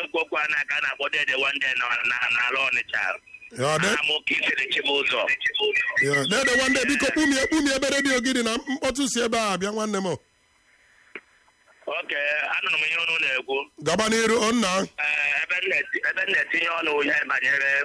nkokwu a na-aka na-akpọ dede wande n'ala Ọnịcha. Amaoke isiri Chibụzọ. Dede wande biko kpumi ebe redio gị dị na mkpọtụ si ebe a bịa nwanne m. Oke, anụrụ m ihe unu na-ekwu. Gaba n'iru nna. Ebe m na-etinye ọnụ ihe banyere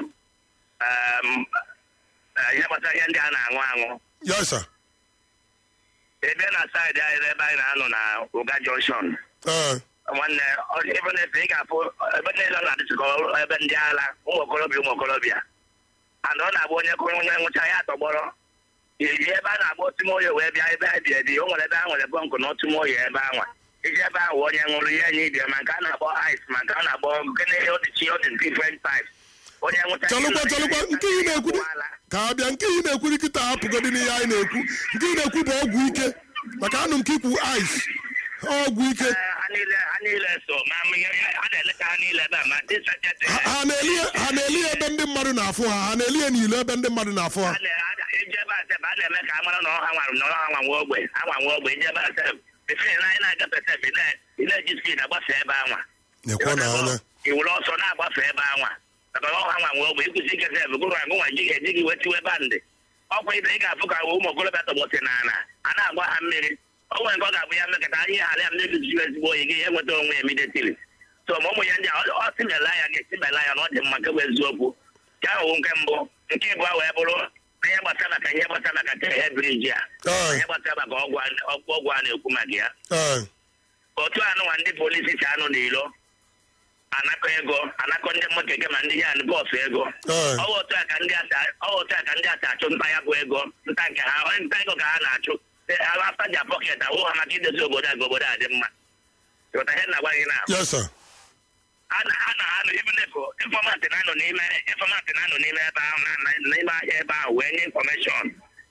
ihe gbasara ihe ndị a na-aṅụ aṅụ. Yes sir. Ebe na saịdị anyị ebe anyị na-anọ na Uga Junction. Nwanne ebe na-efe ị ga-afụ ebe niile na-adịchịkọ ebe ndị agha ụmụ okorobịa ana ọ na-abụ onye kụrụ onye nwụcha ya atọgbọrọ iji ebe a na-agba otumoye wee bịa ebe a ebi o nwere ebe a nwere bọnkụ na otumoye ebe anwa iji ebe ahụ onye ṅụrụ ihe enye ibia ma nke a na-akpọ ice ma nke a na-akpọ gịnị ọdịchi ọ dị different types onye nwụcha chalụkwa nke ị na-ekwu ka abịa nke ị na-ekwu dịkịta hapụgodi n'ihe anyị na-ekwu nke ị na-ekwu bụ ọgwụ ike maka anụ nke ikwu ice ọgwụ ike ha niile so ma a na-eleta ha niile ebe a ma ndị sajenti ha na-eli ebe ndị mmadụ na-afụ ha na-eli ya n'ile ebe ndị mmadụ na-afụ ha ije ebe asebe a na-eme ka a mara na ọha nwanwe ogbe ije ebe asebe efere na anyị na-agafe sebe ile-eji spid agbafe ebe anwa iwere ọsọ na-agbafe ebe anwa maka ọha nwanwe ogbe ịkwụsị ike sebe gụrụ agụnwa eji gị wetiwe bandị ọkwa ibe ị ga-afụ ka ụmụ okorobịa tọgbọsị n'ala a na-agba ha mmiri o nwere nke ọ ga-abụ ya mmekọta ihe ghara ya mmiri ziri ezigbo oyi gị enweta onwe ya immediately so ma ụmụ ya ndị ọ simela ya ga-esimela ya na ọ dị mma nke bụ eziokwu nke ahụ nke mbụ nke ịbụọ wee bụrụ ihe gbasara maka ihe briji a ihe gbasara maka ọgwụ a na-ekwu maka ya otu anụnwa ndị polisi si anụ n'ilo anakọ ndị mmekeke ma ndị ya bọọsụ ego ọwa otu a ka ndị asa achụ nta ya bụ ego nta ego ka ha na-achụ after their pocket ahụ ha maka idozi obodo a ka obodo a dị mma ịghọta ihe na-agwa gị na a na-anụ infọmantị na-anọ n'ime ebe ahụ n'ime ahịa ebe ahụ wee nye infọmeshọn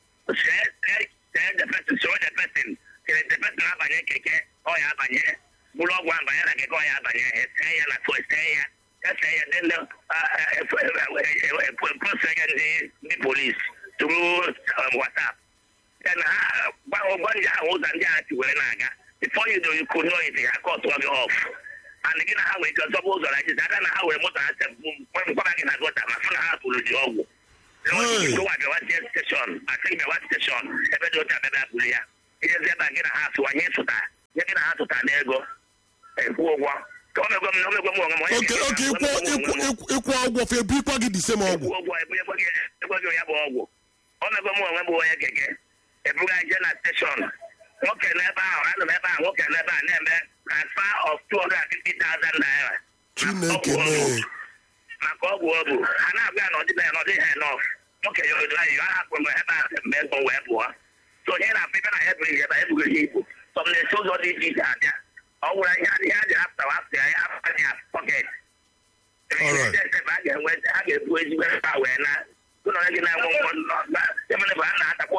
the person abanye keke ọ ya abanye bụrụ ọgwụ abanye na keke ọ ya abanye esee ya na prose ya ndị polisi through WhatsApp then gwa ndị ahụ ụzọ ndị agha were na-aga before you do you could know it ha cut gị off and gị na ha nwere ike ọzọbụ ụzọ na jizi ada na ha were moto ha mkpọba gị na gota ma fụ na ha tụrụ ji ọgwụ bịawa steshọn ebe dị otu abịa bụrụ ya ijezi ebe a gị na ha sụwa nye gị na ha tụta n'ego ekwu ụgwọ ka omegwe m onwe m ịkwụ ụgwọ fe ebikwa gị dise m ọgwụ egweghị ya bụ ọgwụ omegwe m onwe m onye keke ebuga ije na steshọn nwoke n'ebe ahụ anụ m ebe ahụ nwoke n'ebe a na-eme transfer of 250,000 naira maka ọgwụ ọgwụ ha na-agwa ya na ọdịghị enough nwoke ya odo anyị ha hapụrụ m ebe a mgbe ego wee pụọ so onye na-afụ ebe na ha ebughị ebe a ebughị ibu sọ m na-esi ụzọ dị iche iche abịa ọ gwụrụ ihe a ji hapụta ya apụta ya pọket a ga-ebu ezigbo ebe a wee na ụlọ gị na-enwe ebe a na-atakwa